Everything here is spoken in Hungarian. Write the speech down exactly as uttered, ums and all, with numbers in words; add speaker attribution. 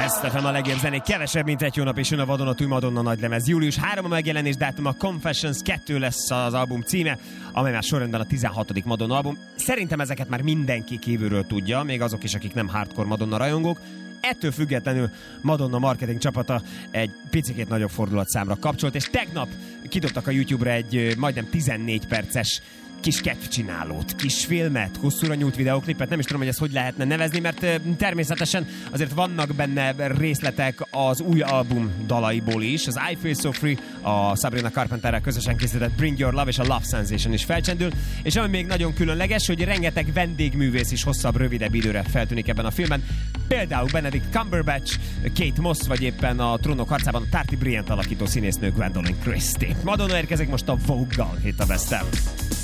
Speaker 1: Best ef em a legjobb zenék, kevesebb, mint egy hónap, és jön a vadonatúj Madonna nagylemez. július harmadika a megjelenés dátuma, Confessions kettő lesz az album címe, amely már sorrendben a tizenhatodik Madonna album. Szerintem ezeket már mindenki kívülről tudja, még azok is, akik nem hardcore Madonna rajongók. Ettől függetlenül Madonna marketing csapata egy picikét nagyobb fordulatszámra kapcsolt, és tegnap kidobtak a YouTube-ra egy majdnem tizennégy perces kis kedvcsinálót, kis filmet, hosszúra nyúlt videóklipet, nem is tudom, hogy ezt hogy lehetne nevezni, mert természetesen azért vannak benne részletek az új album dalaiból is. Az I Feel So Free, a Sabrina Carpenterrel közösen készített Bring Your Love és a Love Sensation is felcsendül, és ami még nagyon különleges, hogy rengeteg vendégművész is hosszabb, rövidebb időre feltűnik ebben a filmben. Például Benedict Cumberbatch, Kate Moss, vagy éppen a Trónok harcában a Tarty Brilliant alakító színésznő Gwendolyn Christie. Madonna érkezik most a Vogue-gal, itt a Best of.